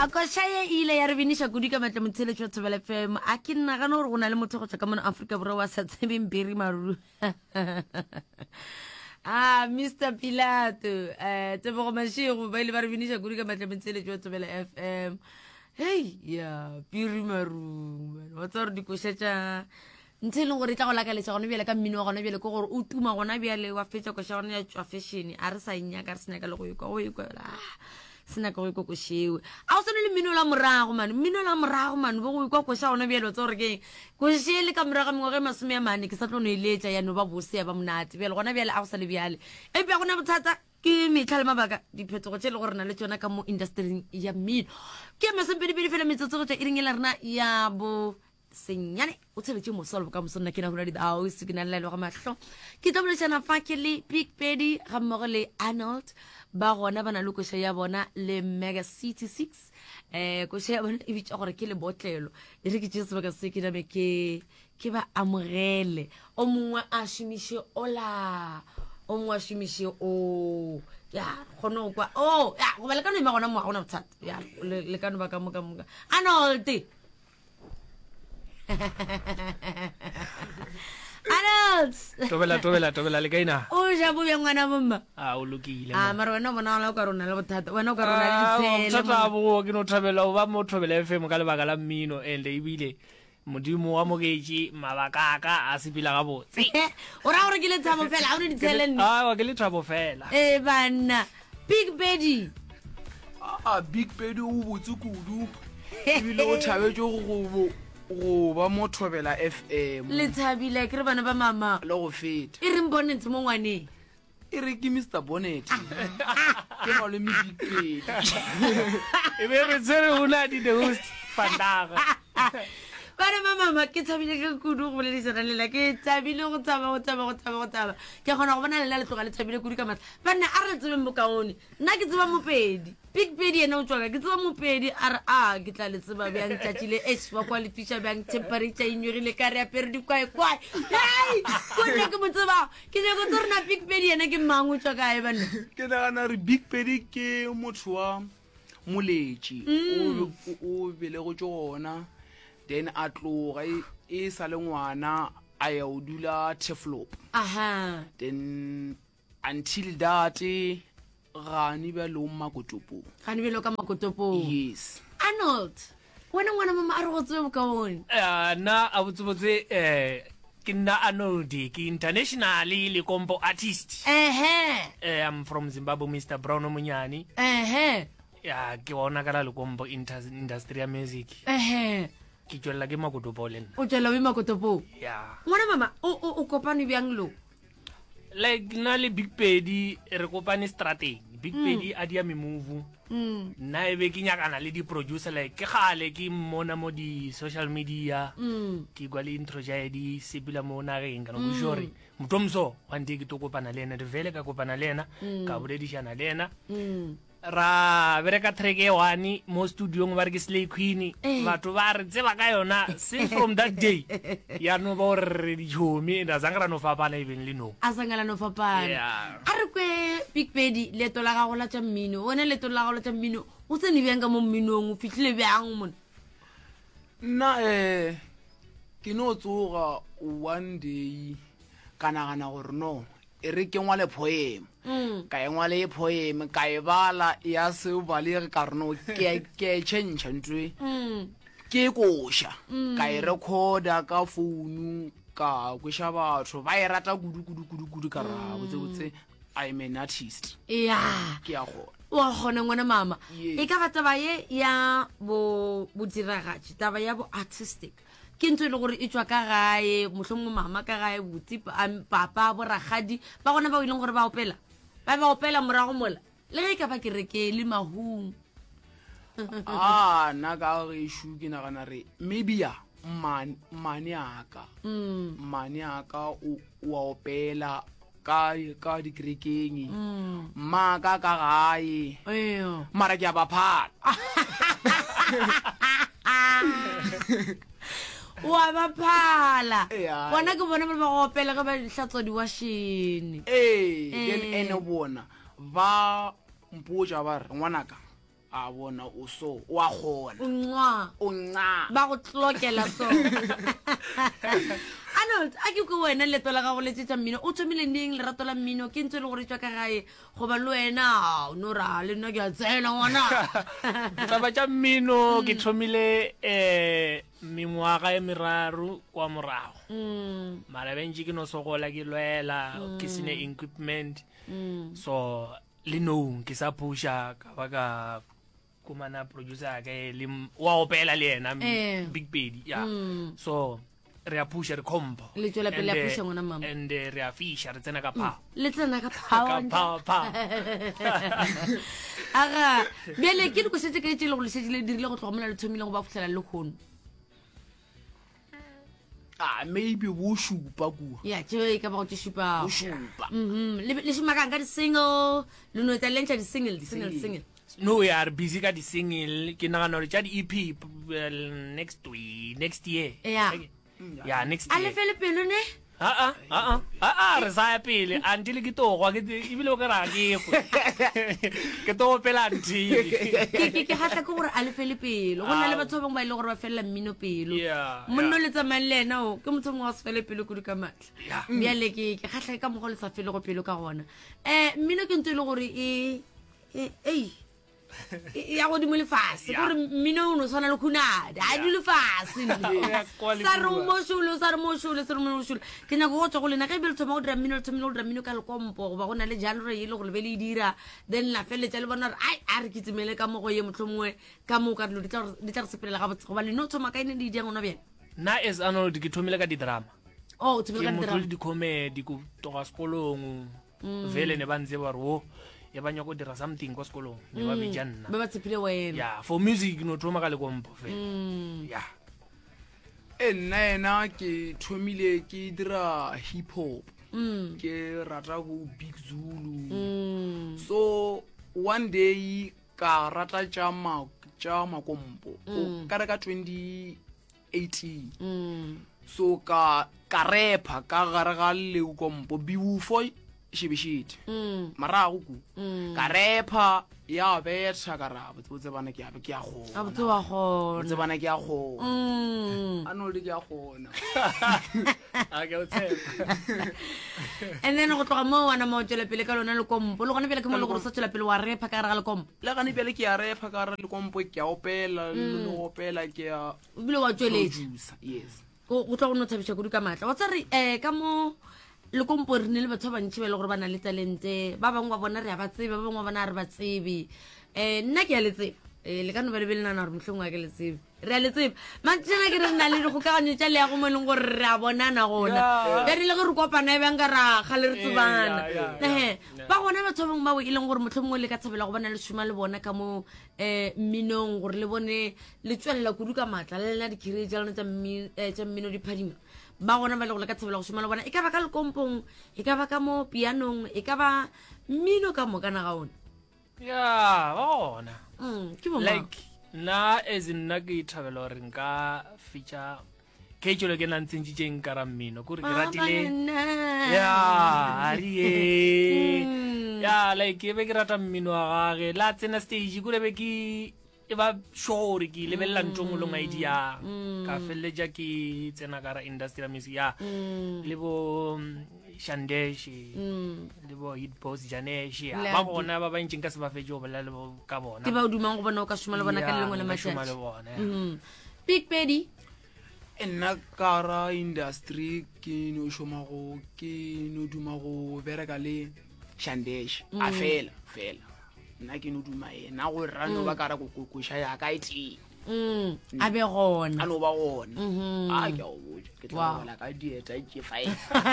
Koshaya ile ya re binisha kudu ka matla motsheletso wa Thobela FM a ke nna gana gore go na le motho go tswa ka mona Africa Borwa wa sa tsebeng Berry Maru Mr. Pilato Tebogo Mashego ba ile ba re binisha kudu ka matla motsheletso wa Thobela FM hey ya Berry Maru wa tsara dikoshetsa ntse le gore tla go lakaletsa gone bjale ka mmino wa gone bjale ko gore o tuma gona bjale wa fetsa ko shagone ya tswa fashion a re sa inyaka re sena ka le go ikwa sena ka go shewe a o sene le mmino la morago man bo go ikwa ko shagone bjale tso re ke go shele ka morago mengwe masome ya mane ke sa tlo no iletsa ya no ba bose ya ba monate bjale gona bjale a go sa le bjale e bja gona bothata ke metlha le mabaka diphetogo tse le gore na le tsona ka mo industry ya mmino ke mesepedi fela metsotso go tsa iring la rena ya bo senyane o tshebetse mo solve ka mosonna ke na go di ao se ke na le ga mahlo ke tla boletsana fa ke le Big Paddy ga mmogo le Arnold ba gona bana le koša ya bona le Mega City 6 koša ya bona e bitša gore ke le botlelo e re ke tšese ba ka se ke name ke ba amogele o mongwe a šomiše ola o mongwe a šomiše o ya gone kwa ya go ba le ka no ema gona mo ga gona bothata ya le ka no ba ka moka Arnold Arnold Tobela le kaina o ja bo bjang ngwana bomma o lokile mara wena bona la ka rona le bothata wena o ka rona le ditsele tsata bo ke no thabela o ba mo Thobela FM ka lebaka la mmino and ebile modimo wa mogetši mabaka ka a sepila ga botse o ra gore ke le thabo fela a o ne ditsele nne wa ke le thabo fela banna Big Paddy Big Paddy o botse kudu ebile o thabetse go ba mo Thobela FM le thabile ke re bana ba mama le go feta e reng bonnet mo ngwaneng e re ke Mr. Bonnet ke no le Big Paddy e be re tsere una di the host fandaga bana ba mama ke thabile ke kudu go boledisana le la ke thabile go taba ke gona go bona le tloga le thabile kudu ka matla bana a re tsebeng bokaone nna ke tseba Mopedi Big Paddy ena o tswaka ke tseba Mopedi a re ke tla le tseba bjang tšatšile wa kwa le fisha bjang temperature e nyorile ka re apere dikwaekwae ko nna ke mo tseba ke nyako tse rena Big Paddy ena ke mang o tswa kae banna ke nagana re Big Paddy ke motho wa moletši o bele go tse gona then a tloga e sa le ngwana a ya o dula Teflop then until that gane ba lo Makotopo gane belo ka Makotopo yes Arnold wena ngwana mama a re go tswe bokaone na a botsebotse ke nna Arnold ke internationally le combo artist I'm from Zimbabwe Mr. Brown Munyani ya ke bona ka le combo industry ya music ke tswela ke Makotopo le nna o tswela we Makotopo ya ngwana mama o kopane bjang lo like na le Big Paddy re kopane strateng Big Paddy a dia me move nna e be ke nyakana le di producer like ke gale ke mona mo di social media ke kwa le intro ja di sepila mo na reng kana go jore motomso wa ndi ke to kopana le ena de vele ka kopana le ena ka boledishana le ena ra bereka track e one mo studio ba re ke Slay Queen batho ba re tseba ka yona since from that day ya no ba re di jomi nda zangara no fapana even le no azangala no fapana a re kwe Big Paddy le to la ga go la tsa mmino wona le to la go la tsa mmino o tsene bjang ka mo mminong o fitlile bjang mona nna ke no tsoga one day kana gore no e re ke ngwale poem ka e ngwale poem ka e bala ya se o bale ka reno ke change ntwe ke koša ka e recorda ka phone ka go sha batho ba e rata kudu ka ra botse I'm an artist ke ya go wa gona ngwana mama e ka bataba ye ya bo diragatši taba ya bo artistic ke ntse le gore e tswa ka gae mohlomong mama ka gae botse papa bo ragadi ba gona ba ileng gore ba opela morago mola le ge ka ba ke reke le mahung nna ka ge shu ke nagana re maybe ya mane aka wa opela ka dikerekeng maka ka gae mara ke a baphala wa baphala bona ke bona ba go opela ka ba hlatswa di washini then ene bona ba mpotša ba re ngwanaka a bona o so o a gona Nwa. o nca Ba go tlokela so. Arnold, a ke go wena leto la gago le tsetsa mmino o thomile neng le rato la mmino ke ntse le gore tswa ka gae go ba le wena no ra le nna ke a tsena ngwana taba tša mmino ke thomile mengwaga e meraro kwa morago mara bentši ke no sogola ke lwela ke sene equipment so le no ke sa pusha ka ba ka kumana producer ka le wa opela le yena Big Pedi ya so re a pusha re compo le tswela pele ya pusha ngwana mama and re a fisha re tsena ka power le tsena ka power power aga bjale ke di go setse ke tsile go le setse le dirile go tlhokomela le thomile go ba futlhela le khono maybe wo šupa kua ya tse ka ba go tshupa wo šupa le shumakang ka di-single le no etsa lentša di-single no we are busy ka di-single ke nagana gore tša di-EP next year Yeah. yeah next a year lefele pelo ne re sa ya pele until ke togwa ebile o ke raga ke kwe ke togo pela until ke gatla ke gore a lefele pelo go na le batho ba bangwe ba ile gore ba felela mmino pelo Yeah, monno le tsamayang le ena o ke motho mongwe wa se fele pelo kudu ka maatla Yeah. bjale ke kgatlha ka mokgwa le sa fele go pelo ka gona mmino ke ntho e le gore ya godimo lefase gore mmino o no tshwana le khunadi a di lefase sa re mošolo ke nyako go tswa go lena ka ebe le thoma go dira mmino le thomile go dira mmino ka lekompo goba go na le genre e le gore be le e dira then la feletša le bona gore ai a re kitsimele ka mogo ye motlho mongwe ka moo ka dilo di tla re sepelela ga botse goba leno o thoma ka ene di diang gona bjena nna as Arnold ke thomile ka di-drama o thomile ke ka motho le dira di-comedy ko toga sekolong vele ne ba ntse ba re o ya ba nyako dira something kwa sekolong ne ba beja nna ba ba tshepile wena yeah for music no thoma ka lekompo fela yeah nna ena ke thomile ke dira hip hop ke rata go Big Zulu so one day ka rata tša makompo ka re ka 2018 so ka repa ka gare ga lekompo biufo shebeshite marago ku ka repa ya betha ka ra botse bana ke a a botse wa gona botse bana ke a gona Arnold ke a gona a ke o tshepa and then go tloga mo wana mo tswela pele ka lona lekompo le gone pele ke mo le gore sa tswela pele wa repa ka gare ga lekompo le gane pele ke a repa ka gare lekompo ke a opela le opela ke a bile wa tsweletša producer yes go tloga go no tshabiša kudu ka maatla wa tsa re ka mo lekompo re ne le batho ba bantši ba e le gore ba na le talente ba bangwe ba bona re a ba tsebe ba bangwe ba bona re ba tsebe nna ke a le tseba le ka no ba le be le nana gore mohlongwe a ke le tsebe re a le tseba matšana ke re re na le dikgokaganyo tša le ya go mo e leng gore re a bonana gona ba rile ge re kopana e bjang ka raga le re tsebana ba gona batho ba bangwe bao e leng gore motlho mongwe le ka thabela go bona le šoma le bona ka mo mminong gore le bone le tswelela kudu ka maatla le lena dikheree tša lone tša mmino diphadima ba gona ba le go le ka thabela go šoma le bona e ka ba ka lekompong e ka ba ka mo pianong e ka ba mmino ka mo kana ga one yeah ba gona ke bo like nna as nna ke ithabela gore nka feature ke tšelo ke nantsentšitšeng ka ra mmino kore ke ratile ya arie ya like e be ke rata mmino wa gage la tsena stage kore be ke e ba sure ke lebelela ntho molong a idiang ka feleletša ke tsena ka ra industrial music ya le bo Shandesh le bo Hitbox Janesh ba bona ba bantšeng ka se ba fetše go bolela le ka bona ke ba o dumang go bona o ka šoma le bona ka le lengwe le šoma le matšatši bona Big Pedi nna ka ra industry ke no duma go bereka le Shandesh a fela nna ke no duma ena go rano ba ka ra kokoša ya ka ite a be gona a no ba gona a ke a o botsa ke tla bola ka dieta ke fine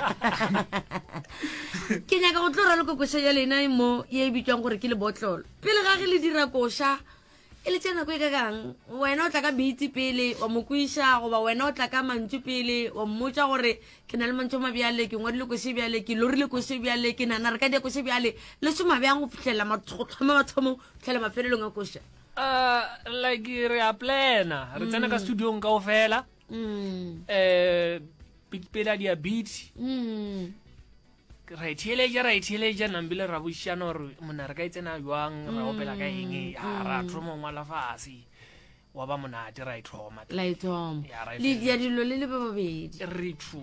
ke nyaka go tlora le kokoša ya lena mo ye bitswang gore ke le botlolo pele ga ge le dira koša e le tsena ko e kakang wena o tla ka beitse pele wa mo kweša goba wena o tla ka mantšu pele wa mmotsa gore ke na le mantšho mabjale ke ngwadile koše bjale ke lorile koše bjale ke nana re ka dia koše bjale le šoma bjang go fitlhelela thoma mathomong fitlhela mafelelong a koša like re a plana re tsena ka studiong kao fela Big Pedi a dia beat ra itheleja nambile ra bušana gore mona re ka itsena jwang ra opela ka eng ra thoma ngwala fase wa ba monate ra ithoma la ithoma Ya, ra le dia dilo le ba babedi re two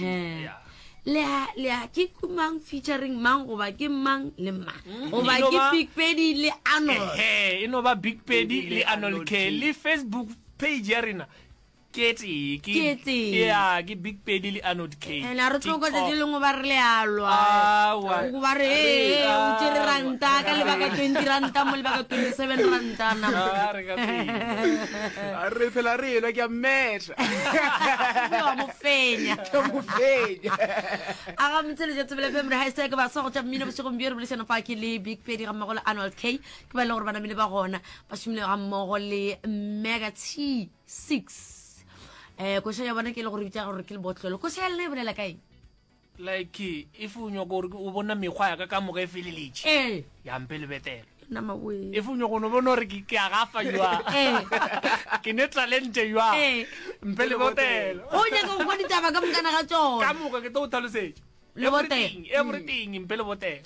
le a ke kumang featuring mang goba ke mang le mang goba Eno ke ba- Big Pedi le Arnold e no ba Big Pedi Le le Arnold Arnold K K. le Facebook page ya rena ke Ke tee. ya ke Big Pedi le Arnold K and a re tloko tse lengwe ba re le alwa Awa. ba re o tsere ranta ka lebaka 20 ranta mo lebaka 27 ranta na Ah, re ka tsela. re phela re elwa ke a mmetha wa mo fenya ke mo fenya aga mtsele je tsebele femre ha se ke ba so go tsa mmino bosigo mbiere bole sena fa ke le Big Pedi ga mmogo le Arnold K ke ba le gore bana mele ba gona ba shumile ga mmogo le Mega T6 ko se ya bona ke le gore bitsa gore ke le botlolo ko se ya le bolela kae like if o nyaka gore o bona mekgwa ya ka moka e feleletše ya mpe le betelo na mawe if o nyaka go bona gore ke a gafa jwa ke ne talente jwa mpe le botelo o nyaka go ditaba ka mokana ga ka tsona moka ke to o tlhalosetše Le botelo. everything mpe le botelo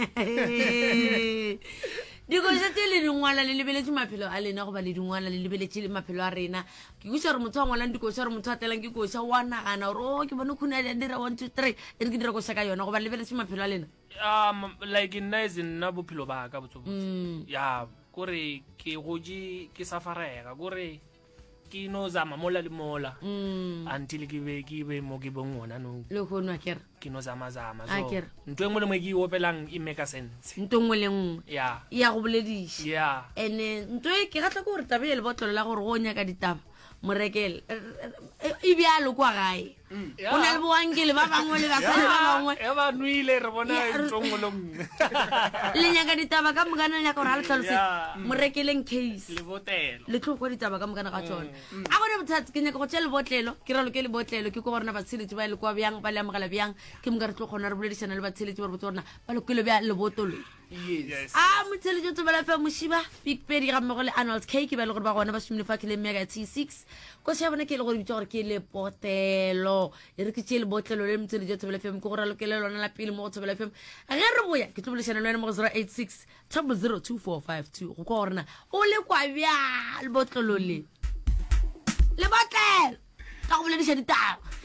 dikoša tse le dingwala le lebeletse maphelo a lena goba le dingwala le lebeletse maphelo a rena ke kuša gore motho wa ngwalang dikoša gore motho a telang ke koša wa nagana gore o ke bone khune a dira 1 2 3 e re ke dira koša ka yona goba lebeletse maphelo a lena like nna as nna bophelo ba ka botsobotse ya kore ke goje ke safarega kore ke no zama mola le mola until ke be mo ke bong ona no le kgono a kere ke no zama so Akere. ntwe ngwe le mwe ke e opelang e make sense nto nngwe le nngwe ya ya go bolediša ya ande nto e ke gatla ke gore tabe le botlolo la gore go nyaka ditaba morekele e bjalo kwa gae o na le boankele ba bangwe le basadi ba bangwe e ba nwile re bona Ya, re- ntho ngwe le nngwe le nyaka ditaba ka mokana le nyaka gore ga le tlhalose Ya. morekeleng case le botelo le tlo kwa ditaba ka mokana ga tsone a gone bothata ke nyaka go tšea lebotlelo ke ralo ke lebotlelo ke ko gorena batsheletši ba e le kwa bjang ba le amogela bjang ke moka re tlo kgona re boledišana le batsheletši gore botse gorena ba lekele bja lebotolong yes a motsheletši o tsebela fa mosiba Big Pedi ga mmogo le Arnold K ke ba le gore ba gona ba šomile fa ke le Mega T6 ko se ya bona ke le gore bitsa gore ke lebotelo e re ke tšee lebotlelo le motsheletši o tsebela fm ke gore lokele lona la pele mo go tsebela fm ge re boya ke tlo boledišana le wena mo go 086 02452 go kwa gorena o le kwa bja lebotlelo le lebotlelo ka go bolediša ditaba